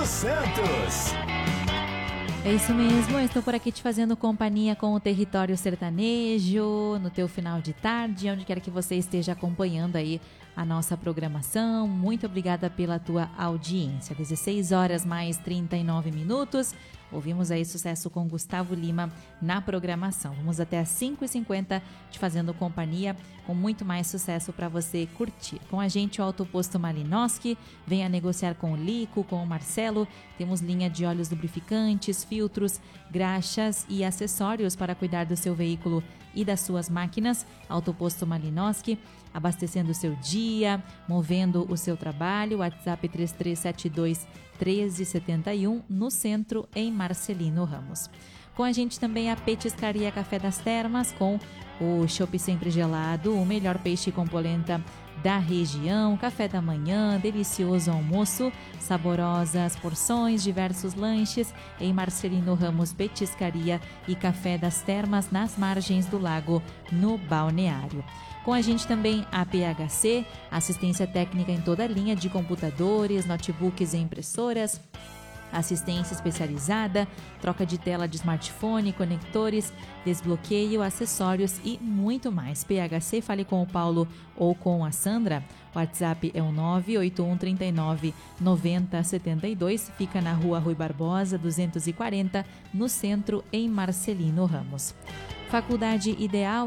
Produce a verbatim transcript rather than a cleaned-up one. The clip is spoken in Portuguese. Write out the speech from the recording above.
dos Santos. É isso mesmo, eu estou por aqui te fazendo companhia com o Território Sertanejo, no teu final de tarde, onde quer que você esteja acompanhando aí a nossa programação. Muito obrigada pela tua audiência. dezesseis horas mais trinta e nove minutos. Ouvimos aí sucesso com Gustavo Lima na programação. Vamos até às cinco e cinquenta te fazendo companhia com muito mais sucesso para você curtir. Com a gente o Autoposto Malinowski, venha negociar com o Lico, com o Marcelo. Temos linha de óleos lubrificantes, filtros, graxas e acessórios para cuidar do seu veículo e das suas máquinas. Autoposto Malinowski, abastecendo o seu dia, movendo o seu trabalho. WhatsApp três três sete dois, um três sete um, no centro, em Marcelino Ramos. Com a gente também a Petiscaria Café das Termas, com o chopp sempre gelado, o melhor peixe com polenta da região, café da manhã, delicioso almoço, saborosas porções, diversos lanches em Marcelino Ramos Petiscaria e Café das Termas, nas margens do lago, no balneário. Com a gente também a P H C, assistência técnica em toda a linha de computadores, notebooks e impressoras, assistência especializada, troca de tela de smartphone, conectores, desbloqueio, acessórios e muito mais. P H C, fale com o Paulo ou com a Sandra. O WhatsApp é o nove oito um três nove nove zero sete dois, fica na Rua Rui Barbosa, duzentos e quarenta, no centro, em Marcelino Ramos. Faculdade Ideal